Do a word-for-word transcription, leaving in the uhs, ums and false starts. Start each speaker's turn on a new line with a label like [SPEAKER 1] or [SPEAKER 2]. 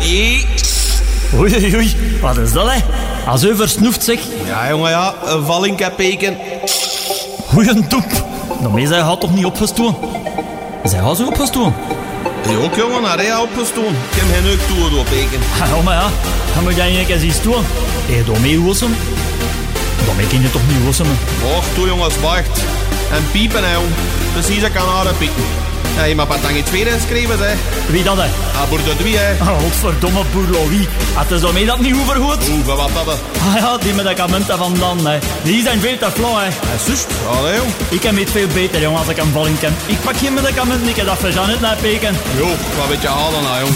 [SPEAKER 1] Nee.
[SPEAKER 2] Oei, oei, oei. Wat is dat, hè? Als u versnoeft, zeg.
[SPEAKER 1] Ja, jongen, ja. Een vallinkepeken.
[SPEAKER 2] Goeie toep. Daarmee zij gaat toch niet opgestoken? Zij gaat zo opgestoken?
[SPEAKER 1] Ja, ook, jongen, naar hij opgestoken. Ik heb geen neuk toe door peken.
[SPEAKER 2] Ja, maar ja. Dan moet jij een eens iets doen. Hé, hey, daarmee wossen? Daarmee kun je toch niet wossen, man?
[SPEAKER 1] Och, toe, jongens, wacht. En piepen, hè, jong. Precies, ik kan haar pieken. Ja, je mag wat dan in tweede inschrijven, hè.
[SPEAKER 2] Wie dat, hè?
[SPEAKER 1] Ah, boer de Dwie, hè.
[SPEAKER 2] Oh, godverdomme, boer Louis. Had is daarmee dat niet overgoed?
[SPEAKER 1] Oeh, wat dat, hè.
[SPEAKER 2] Ah ja, die medicamenten van dan, hè. Die zijn veel te flauw, hè.
[SPEAKER 1] Ja, zus. Allee, jong.
[SPEAKER 2] Ik heb het veel beter, jong, als ik een valling ken. Ik pak geen medicamenten, ik heb dat voor Janet naar peken.
[SPEAKER 1] Jo, wat weet je halen, nou, jong.